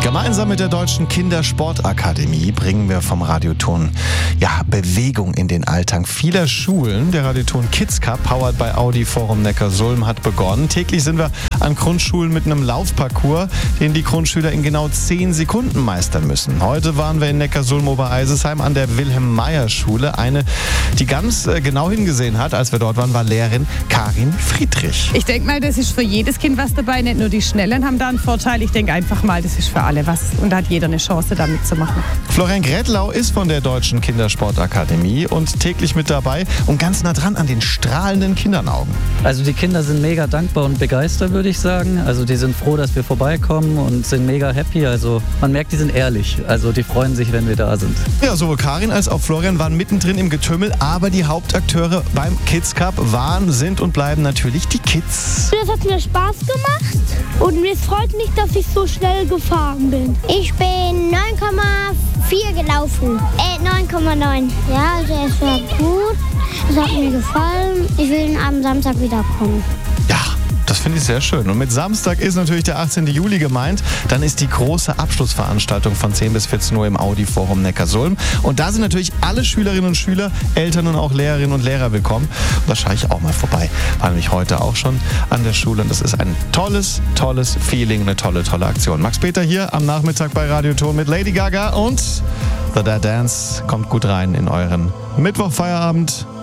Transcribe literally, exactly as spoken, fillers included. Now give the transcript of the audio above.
Gemeinsam mit der Deutschen Kindersportakademie bringen wir vom Radioton ja, Bewegung in den Alltag vieler Schulen. Der Radioton Kids Cup, powered by Audi Forum Neckarsulm, hat begonnen. Täglich sind wir an Grundschulen mit einem Laufparcours, den die Grundschüler in genau zehn Sekunden meistern müssen. Heute waren wir in Neckarsulm-Obereisesheim an der Wilhelm-Meyer-Schule. Eine, die ganz äh, genau hingesehen hat, als wir dort waren, war Lehrerin Karin Friedrich. Ich denke mal, das ist für jedes Kind was dabei. Nicht nur die Schnellen haben da einen Vorteil. Ich denke einfach mal, das ist für alle was. Und da hat jeder eine Chance, da mitzumachen. Florian Gretlau ist von der Deutschen Kindersportakademie und täglich mit dabei und ganz nah dran an den strahlenden Kindernaugen. Also die Kinder sind mega dankbar und begeistert, würde ich sagen. Also die sind froh, dass wir vorbeikommen und sind mega happy. Also man merkt, die sind ehrlich. Also die freuen sich, wenn wir da sind. Ja, sowohl Karin als auch Florian waren mittendrin im Getümmel, aber die Hauptakteure beim Kids Cup waren, sind und bleiben natürlich die Kids. Das hat mir Spaß gemacht und mir freut mich, dass ich so schnell gefahren bin. Ich bin neun Komma vier gelaufen. Äh, neun Komma neun. Ja, also es war gut. Es hat mir gefallen. Ich will am Samstag wiederkommen. Ja, das finde ich sehr schön. Und mit Samstag ist natürlich der achtzehnten Juli gemeint. Dann ist die große Abschlussveranstaltung von zehn bis vierzehn Uhr im Audi Forum Neckarsulm. Und da sind natürlich alle Schülerinnen und Schüler, Eltern und auch Lehrerinnen und Lehrer willkommen. Und da schaue ich auch mal vorbei. War nämlich heute auch schon an der Schule. Und das ist ein tolles, tolles Feeling, eine tolle, tolle Aktion. Max Peter hier am Nachmittag bei Radioton mit Lady Gaga und The Dad Dance. Kommt gut rein in euren Mittwochfeierabend.